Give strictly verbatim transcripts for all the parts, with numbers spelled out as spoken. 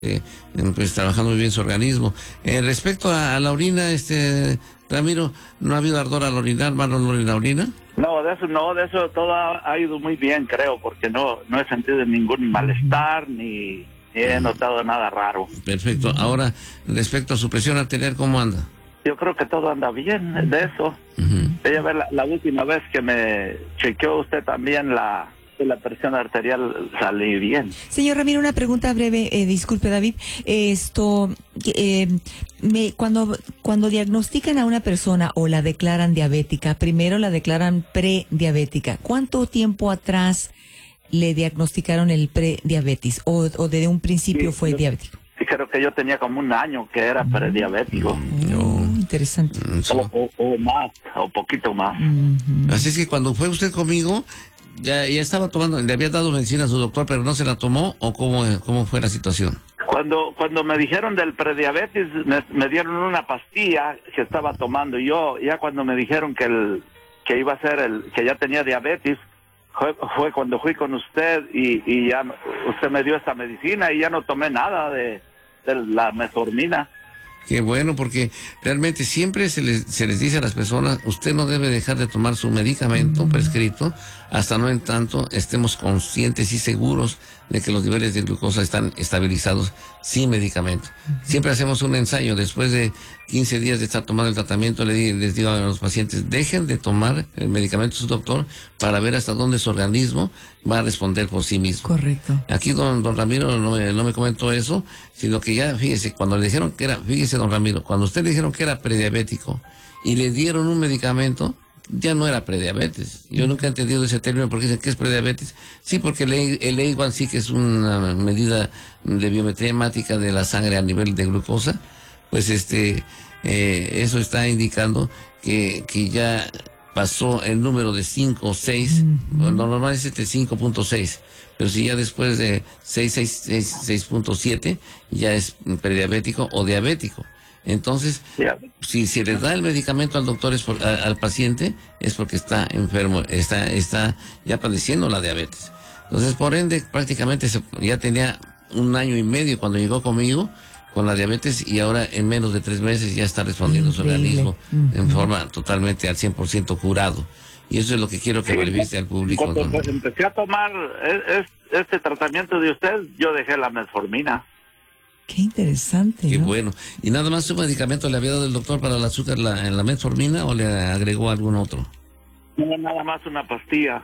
eh, pues trabajando muy bien su organismo. Eh, respecto a, a la orina, este Ramiro, ¿no ha habido ardor al orinar, mal olor en la orina? No, de eso no, de eso todo ha, ha ido muy bien, creo, porque no no he sentido ningún malestar ni, ni he notado nada raro. Perfecto. Ahora, respecto a su presión arterial, ¿cómo anda? Yo creo que todo anda bien de eso. Uh-huh. Ella ve la, la última vez que me chequeó usted también la, la presión arterial, salí bien. Señor Ramiro, una pregunta breve, eh, disculpe David, esto, eh, me, cuando, cuando diagnostican a una persona o la declaran diabética, primero la declaran prediabética, ¿cuánto tiempo atrás le diagnosticaron el prediabetes o, o desde un principio Sí, fue yo- diabético? Sí, creo que yo tenía como un año que era prediabético. Oh, interesante. Mm, sí. O, o, o más, o poquito más. Ujú. Así es que cuando fue usted conmigo, ya, ya estaba tomando, le había dado medicina a su doctor, pero no se la tomó, ¿o cómo, cómo fue la situación? Cuando cuando me dijeron del prediabetes, me, me dieron una pastilla que estaba tomando. Y yo, ya cuando me dijeron que el que iba a ser el que ya tenía diabetes, fue, fue cuando fui con usted y, y ya usted me dio esta medicina y ya no tomé nada de, de la metformina. Qué bueno, porque realmente siempre se les, se les dice a las personas, usted no debe dejar de tomar su medicamento prescrito hasta no en tanto estemos conscientes y seguros de que los niveles de glucosa están estabilizados sin medicamento. Siempre hacemos un ensayo, después de quince días de estar tomando el tratamiento, le di- les digo a los pacientes, dejen de tomar el medicamento de su doctor para ver hasta dónde su organismo va a responder por sí mismo. Correcto. Aquí don, don Ramiro no me, no me comentó eso, sino que ya, fíjese, cuando le dijeron que era, fíjese don Ramiro, cuando usted le dijeron que era prediabético y le dieron un medicamento, ya no era prediabetes. Yo nunca he entendido ese término porque dicen que es prediabetes. Sí, porque el, el A uno C, que es una medida de biometría hemática de la sangre a nivel de glucosa, pues este, eh, eso está indicando que, que ya pasó el número de cinco o seis, lo normal es este cinco punto seis, pero si ya después de seis, seis, seis, seis punto siete ya es prediabético o diabético. Entonces, Ya. si se le da el medicamento al doctor, es por- a- al paciente, es porque está enfermo, está, está ya padeciendo la diabetes. Entonces, por ende, prácticamente se- ya tenía un año y medio cuando llegó conmigo con la diabetes y ahora en menos de tres meses ya está respondiendo su Increíble. organismo en forma totalmente al cien por ciento curado. Y eso es lo que quiero que manifieste al público. Cuando don- pues, empecé a tomar es- es- este tratamiento de usted, yo dejé la metformina. Qué interesante, Qué ¿no? bueno. ¿Y nada más su medicamento le había dado el doctor para el azúcar, la, en la metformina, o le agregó algún otro? No, nada más una pastilla.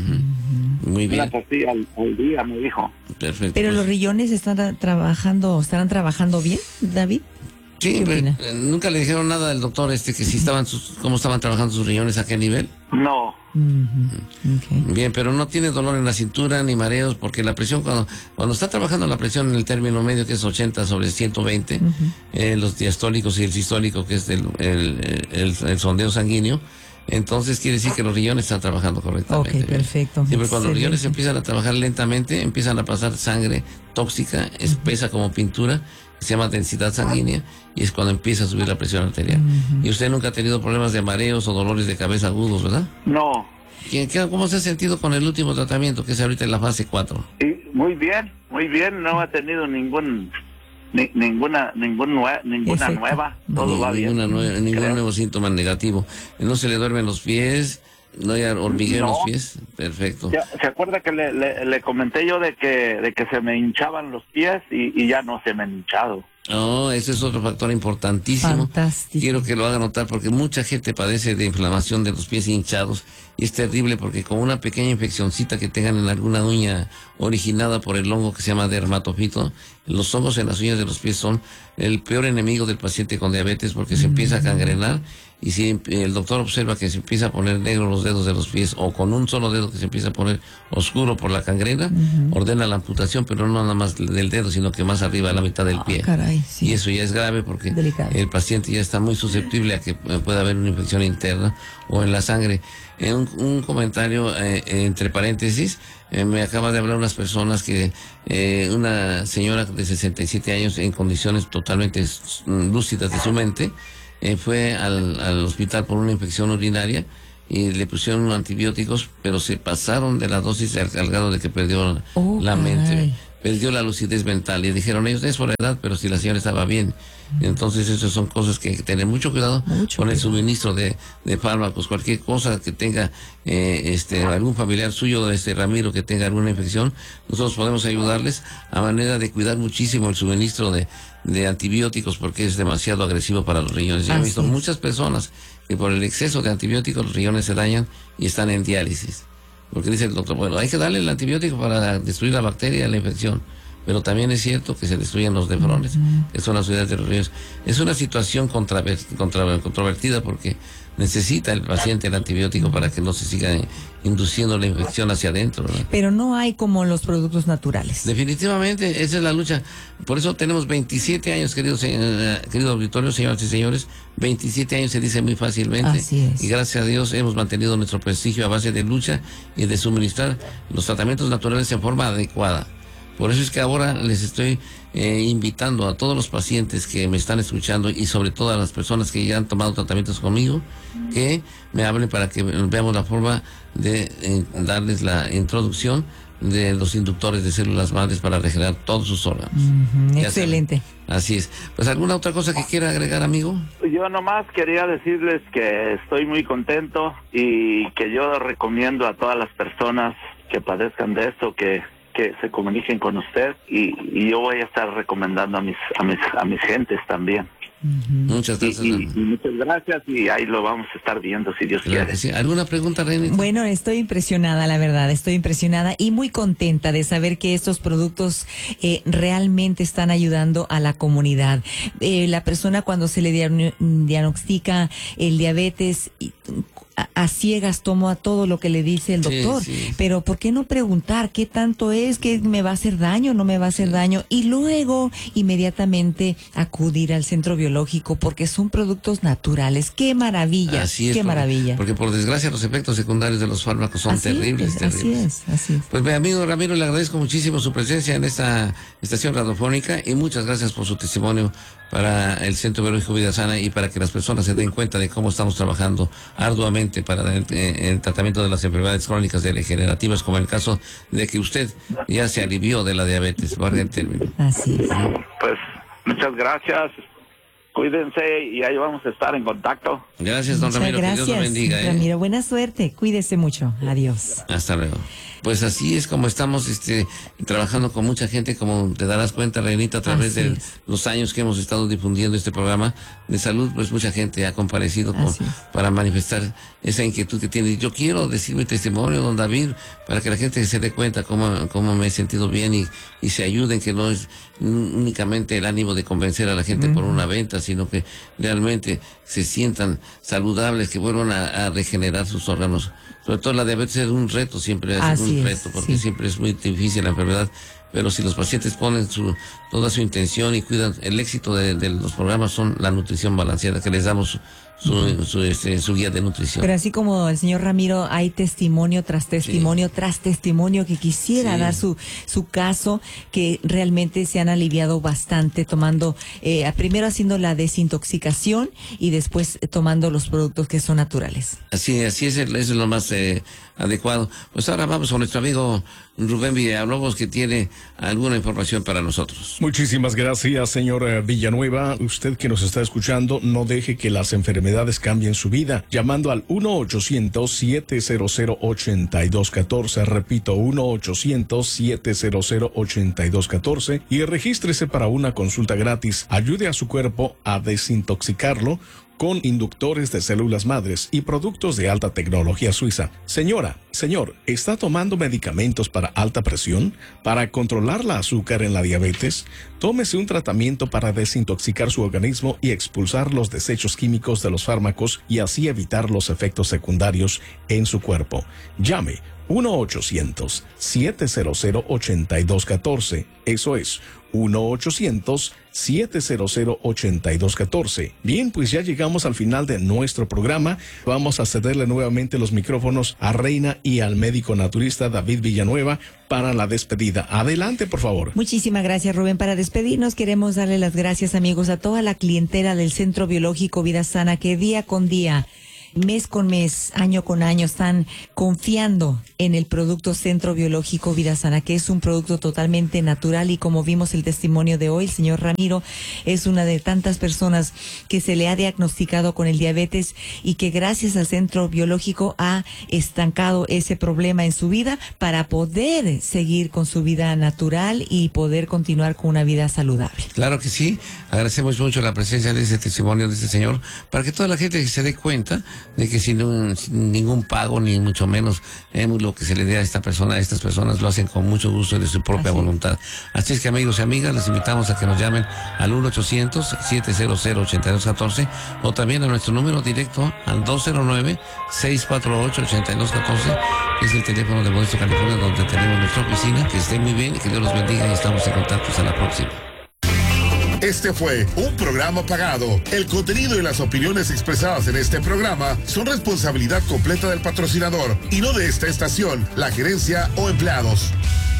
Ujú. Muy Una bien, pastilla al, al día, me dijo. perfecto. Pero Pues, los riñones están tra- trabajando, estarán trabajando bien, David. sí, ¿qué opina? eh, nunca le dijeron nada al doctor este que si estaban sus, cómo estaban trabajando sus riñones, a qué nivel. No. Ujú, ok. Bien, pero no tiene dolor en la cintura ni mareos, porque la presión, cuando, cuando está trabajando la presión en el término medio, que es ochenta sobre ciento veinte, eh, los diastólicos y el sistólico, que es el, el, el, el sondeo sanguíneo, entonces quiere decir que los riñones están trabajando correctamente. Ok, bien. perfecto. Siempre cuando los riñones Excelente. empiezan a trabajar lentamente, empiezan a pasar sangre tóxica, espesa como pintura, que se llama densidad sanguínea, y es cuando empieza a subir la presión arterial. Y usted nunca ha tenido problemas de mareos o dolores de cabeza agudos, ¿verdad? No. ¿Qué- qué- ¿Cómo se ha sentido con el último tratamiento, que es ahorita en la fase cuatro? Y muy bien, muy bien. No he tenido ningún ni- ninguna ningún nue- ninguna Efecto. nueva. Todo va bien. Ninguna nue- ningún creo. nuevo síntoma negativo. No se le duermen los pies, no hay hormigueo en los No. pies. Perfecto. Ya, ¿se acuerda que le, le, le comenté yo de que de que se me hinchaban los pies y, y ya no se me han hinchado? Oh, ese es otro factor importantísimo. Fantástico. Quiero que lo haga notar porque mucha gente padece de inflamación de los pies hinchados y es terrible porque con una pequeña infeccioncita que tengan en alguna uña originada por el hongo que se llama dermatofito, los hongos en las uñas de los pies son el peor enemigo del paciente con diabetes porque se empieza a cangrenar y si el doctor observa que se empieza a poner negro los dedos de los pies o con un solo dedo que se empieza a poner oscuro por la cangrena, ordena la amputación, pero no nada más del dedo, sino que más arriba a la mitad del Ah, pie. caray, sí. Y eso ya es grave porque Delicado. el paciente ya está muy susceptible a que eh, pueda haber una infección interna o en la sangre. Eh, un, un comentario eh, entre paréntesis, eh, me acaba de hablar unas personas que eh, una señora de sesenta y siete años en condiciones totalmente s- lúcidas de su mente, eh, fue al, al hospital por una infección urinaria y le pusieron antibióticos, pero se pasaron de la dosis al, al grado de que perdió Oh, la mente. caray. perdió la lucidez mental. Y dijeron ellos, es por edad, pero si la señora estaba bien. Entonces, esas son cosas que hay que tener mucho cuidado Mucho con el cuidado. suministro de, de fármacos. Cualquier cosa que tenga eh, este algún familiar suyo, este Ramiro, que tenga alguna infección, nosotros podemos ayudarles a manera de cuidar muchísimo el suministro de, de antibióticos, porque es demasiado agresivo para los riñones. Yo he Así visto es. muchas personas que por el exceso de antibióticos los riñones se dañan y están en diálisis. Porque dice el doctor, bueno, hay que darle el antibiótico para destruir la bacteria, la infección. Pero también es cierto que se destruyen los nefrones, uh-huh. que son las unidades de los riñones. Es una situación controver- contra- controvertida porque necesita el paciente el antibiótico para que no se siga induciendo la infección hacia adentro, ¿verdad? Pero no hay como los productos naturales. Definitivamente, esa es la lucha. Por eso tenemos veintisiete años, queridos, eh, querido auditorio, señoras y señores. veintisiete años se dice muy fácilmente. Así es. Y gracias a Dios hemos mantenido nuestro prestigio a base de lucha y de suministrar los tratamientos naturales en forma adecuada. Por eso es que ahora les estoy eh, invitando a todos los pacientes que me están escuchando y sobre todo a las personas que ya han tomado tratamientos conmigo, que me hablen para que veamos la forma de eh, darles la introducción de los inductores de células madres para regenerar todos sus órganos. Uh-huh, Ya excelente. saben. Así es. Pues, ¿alguna otra cosa que quiera agregar, amigo? Yo nomás quería decirles que estoy muy contento y que yo recomiendo a todas las personas que padezcan de esto que que se comuniquen con usted y, y yo voy a estar recomendando a mis a mis a mis gentes también. Uh-huh. Muchas gracias. Y, y, y muchas gracias y ahí lo vamos a estar viendo si Dios Claro quiere. que sí. ¿Alguna pregunta, Reinita? Bueno, estoy impresionada, la verdad, estoy impresionada y muy contenta de saber que estos productos eh, realmente están ayudando a la comunidad. Eh, la persona cuando se le diagn- diagnostica el diabetes, y, a, a ciegas toma todo lo que le dice el Sí, doctor, sí. pero ¿por qué no preguntar qué tanto es, qué me va a hacer daño, no me va a hacer daño? Y luego inmediatamente acudir al centro biológico porque son productos naturales. ¡Qué maravilla! Así es, ¡Qué porque, maravilla! Porque por desgracia los efectos secundarios de los fármacos son Así terribles, es, terribles. Así es, así es. Pues mi amigo Ramiro, le agradezco muchísimo su presencia en esta estación radiofónica y muchas gracias por su testimonio para el Centro Biológico Vida Sana y para que las personas se den cuenta de cómo estamos trabajando arduamente para el, eh, el tratamiento de las enfermedades crónicas degenerativas, como el caso de que usted ya se alivió de la diabetes, valga el término. Así es. Pues muchas gracias. Cuídense y ahí vamos a estar en contacto. Gracias, don Muchas Ramiro, gracias, que Dios lo bendiga. ¿eh? Ramiro, buena suerte. Cuídese mucho. Adiós. Hasta luego. Pues así es como estamos este, trabajando con mucha gente, como te darás cuenta, Reinita, a través Así de es. los años que hemos estado difundiendo este programa de salud, pues mucha gente ha comparecido con- Así es. para manifestar esa inquietud que tiene. Yo quiero decir mi testimonio, don David, para que la gente se dé cuenta cómo, cómo me he sentido bien y, y se ayuden, que no es únicamente el ánimo de convencer a la gente por una venta, sino que realmente se sientan saludables, que vuelvan a, a regenerar sus órganos. Sobre todo la diabetes es un reto, siempre es Así un es, reto, porque sí. siempre es muy difícil la enfermedad, pero si los pacientes ponen su, toda su intención y cuidan, el éxito de, de los programas son la nutrición balanceada, que les damos su, su, este, su guía de nutrición. Pero así como el señor Ramiro, hay testimonio tras testimonio tras testimonio que quisiera Sí. dar su su caso, que realmente se han aliviado bastante tomando, eh, primero haciendo la desintoxicación y después eh, tomando los productos que son naturales. Así, así es, el- eso es lo más eh, adecuado. Pues ahora vamos con nuestro amigo Rubén Villalobos, que tiene alguna información para nosotros. Muchísimas gracias, señor eh, Villanueva. Usted que nos está escuchando, no deje que las enfermedades cambien su vida. Llamando al uno ochocientos, siete cero cero, ocho dos uno cuatro. Repito, uno ochocientos, siete cero cero, ocho dos uno cuatro. Y regístrese para una consulta gratis. Ayude a su cuerpo a desintoxicarlo con inductores de células madres y productos de alta tecnología suiza. Señora, señor, ¿está tomando medicamentos para alta presión? ¿Para controlar la azúcar en la diabetes? Tómese un tratamiento para desintoxicar su organismo y expulsar los desechos químicos de los fármacos y así evitar los efectos secundarios en su cuerpo. Llame uno ochocientos, siete cero cero, ocho dos uno cuatro. Eso es uno ochocientos, siete cero cero, ocho dos uno cuatro. Bien, pues ya llegamos al final de nuestro programa. Vamos a cederle nuevamente los micrófonos a Reina y al médico naturista David Villanueva para la despedida. Adelante, por favor. Muchísimas gracias, Rubén. Para despedirnos, queremos darle las gracias, amigos, a toda la clientela del Centro Biológico Vida Sana, que día con día mes con mes, año con año, están confiando en el producto Centro Biológico Vida Sana, que es un producto totalmente natural, y como vimos el testimonio de hoy, el señor Ramiro es una de tantas personas que se le ha diagnosticado con el diabetes y que gracias al Centro Biológico ha estancado ese problema en su vida para poder seguir con su vida natural y poder continuar con una vida saludable. Claro que sí, agradecemos mucho la presencia de ese testimonio de este señor, para que toda la gente se dé cuenta de que sin, un, sin ningún pago, ni mucho menos eh, lo que se le dé a esta persona, a estas personas lo hacen con mucho gusto y de su propia Así. voluntad. Así es que, amigos y amigas, les invitamos a que nos llamen al uno ochocientos, siete cero cero, ocho dos uno cuatro o también a nuestro número directo al dos cero nueve, seis cuatro ocho, ocho dos uno cuatro, que es el teléfono de Modesto, California, donde tenemos nuestra oficina. Que estén muy bien y que Dios los bendiga, y estamos en contacto. Hasta la próxima. Este fue un programa pagado. El contenido y las opiniones expresadas en este programa son responsabilidad completa del patrocinador y no de esta estación, la gerencia o empleados.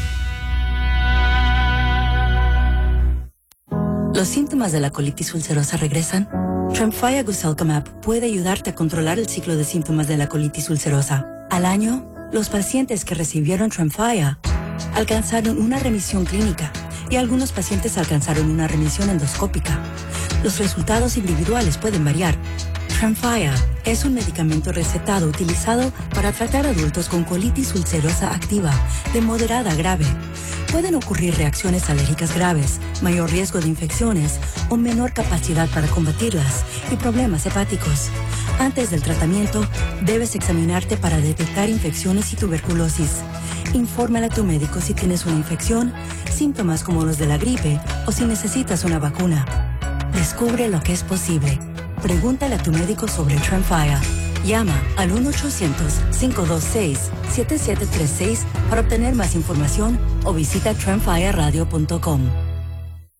¿Los síntomas de la colitis ulcerosa regresan? Tremfya Guselkumab puede ayudarte a controlar el ciclo de síntomas de la colitis ulcerosa. Al año, los pacientes que recibieron Tremfya alcanzaron una remisión clínica y algunos pacientes alcanzaron una remisión endoscópica. Los resultados individuales pueden variar. Tremfya es un medicamento recetado utilizado para tratar adultos con colitis ulcerosa activa de moderada a grave. Pueden ocurrir reacciones alérgicas graves, mayor riesgo de infecciones o menor capacidad para combatirlas y problemas hepáticos. Antes del tratamiento, debes examinarte para detectar infecciones y tuberculosis. Infórmale a tu médico si tienes una infección, síntomas como los de la gripe o si necesitas una vacuna. Descubre lo que es posible. Pregúntale a tu médico sobre Tremfya. Llama al uno ochocientos, cinco dos seis, siete siete tres seis para obtener más información o visita tremfya radio punto com.